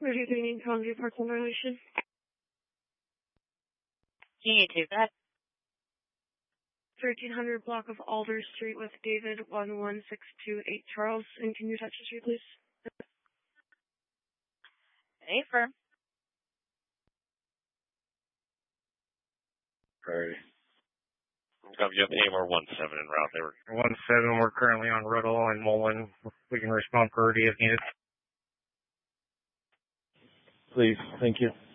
Ready Columbia Park violation. You need to that. 1300 block of Alder Street with David 11628 Charles. And can you touch the street, please? Hey, firm. Alrighty. You have AMR 17 en route there. 17, we're currently on Riddle and Mullen. We can respond priority if needed. Please, thank you.